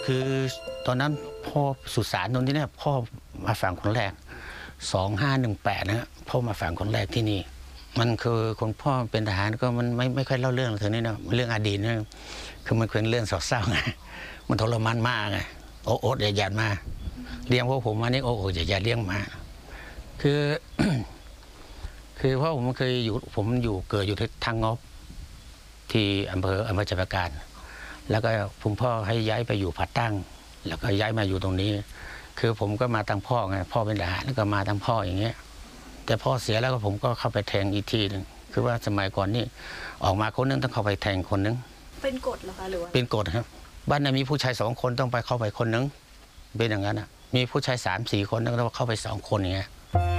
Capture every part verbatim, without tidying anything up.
คือตอนนั้นพ่อสุสานตรงนี้เนี่ยพ่อมาฝังคนแรกสองห้าหนึ่งแปดนะฮะพ่อมาฝังคนแรกที่นี่มันคือคนพ่อเป็นทหารก็มันไม่ไม่ค่อยเล่าเรื่องถึงนี่นะเรื่องอดีตนะคือมันเป็นเรื่องเศร้าๆไงมันทรมานมากไงโอ้โอ๊ตอย่าหยาดมาเลี้ยงพวกผมมานี่โอ้โหอย่าหยาดเลี้ยงมาคือ คือเพราะผมเคยอยู่ผมอยู่เกิดอยู่ที่ทางงอบที่อำเภออำเภอจักรการแล้วก็คุณพ่อให้ย้ายไปอยู่ผาตั้งแล้วก็ย้ายมาอยู่ตรงนี้คือผมก็มาตั้งพ่อไงพ่อเป็นทหารแล้วก็มาตั้งพ่ออย่างเงี้ยแต่พ่อเสียแล้วก็ผมก็เข้าไปแทงอีกทีนึงคือว่าสมัยก่อนนี่ออกมาคนนึงต้องเข้าไปแทงคนนึงเป็นกฎเหรอคะหรือว่าเป็นกฎครับบ้านนั้นมีผู้ชายสองคนต้องไปเข้าไปคนนึงเป็นอย่างนั้นอ่ะมีผู้ชายสามสี่คนต้องเข้าไปสองคนอย่างเงี้ย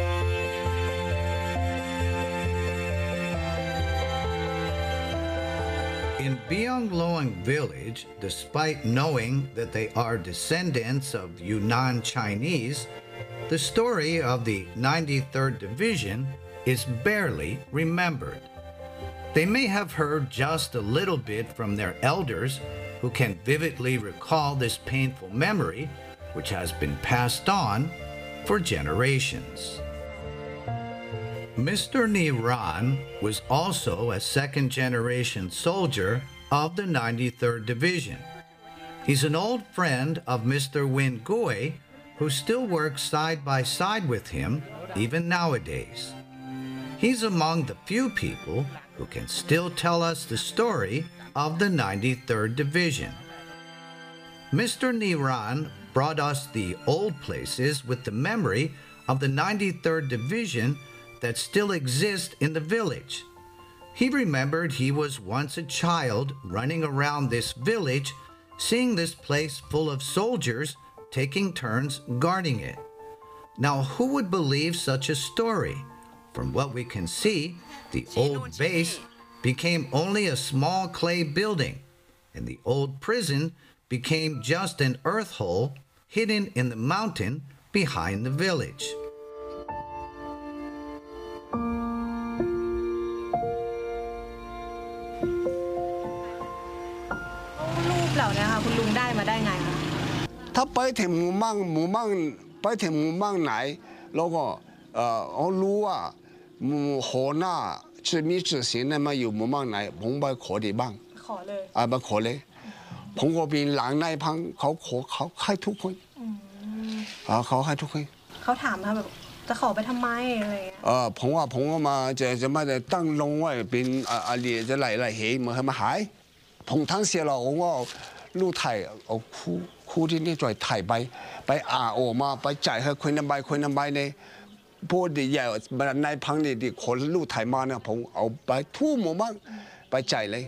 In Biang Loang village, despite knowing that they are descendants of Yunnan Chinese, the story of the ninety-third Division is barely remembered. They may have heard just a little bit from their elders, who can vividly recall this painful memory, which has been passed on for generations. Mister Niran was also a second-generation soldier of the ninety-third Division. He's an old friend of Mister Win Gui, who still works side by side with him even nowadays. He's among the few people who can still tell us the story of the ninety-third Division. Mister Niran brought us the old places with the memory of the ninety-third Division that still exist in the village. He remembered he was once a child running around this village, seeing this place full of soldiers taking turns guarding it. Now, who would believe such a story? From what we can see, the old base became only a small clay building, and the old prison became just an earth hole hidden in the mountain behind the village. เหล่านี้ค่ะคุณลุงได้มาได้ไงคะถ้าไปถึงหมู่บ้านหมู่บ้านไปถึงหมู่บ้านไหนแล้วก็เอ่อเขารู้ว่าหมู่หัวหน้าจะมีชื่อเสียงนั้นมาอยู่หมู่บ้านไหนผมไปขอที่บ้างขอเลยอ่าไปขอเลยผมก็เป็นหลังในพังเขาขอเขาให้ทุกคนอ่าเขาให้ทุกคนเขาถามนะแบบจะขอไปทำไมอะไรเออผมว่าผมก็มาจะจะมาจะตั้งลงไว้เป็นอะไรจะไหลไหลเหมือนให้มาหายผมทั้งเสียเราผมก็ลูกไทยเอาคู่คู่ที่นี่จ่อยไทยไปไปอ่าโอมาไปจ่ายให้คนนั้นไปคนนั้นไปเนี่ยพวกเด็กใหญ่ในพังเนี่ยเด็กคนลูกไทยมาเนี่ยผมเอาไปทั่วหมู่บ้านไปจ่ายเลย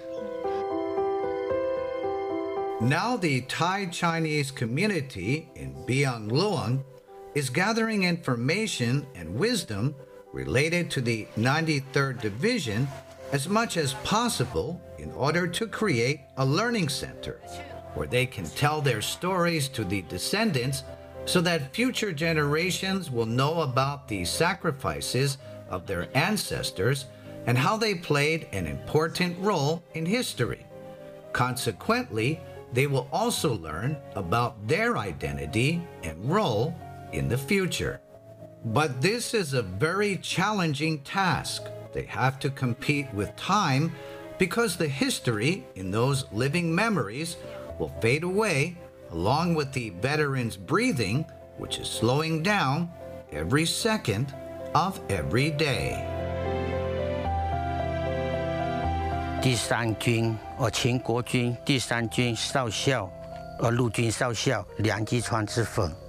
Now the Thai Chinese community in Biang Luang is gathering information and wisdom related to the ninety-third Division as much as possible in order to create a learning center where they can tell their stories to the descendants so that future generations will know about the sacrifices of their ancestors and how they played an important role in history. Consequently, they will also learn about their identity and role in the future. But this is a very challenging task. They have to compete with time because the history in those living memories will fade away along with the veterans' breathing, which is slowing down every second of every day. 第三军哦，秦国军第三军少校，呃，陆军少校梁继川之粉。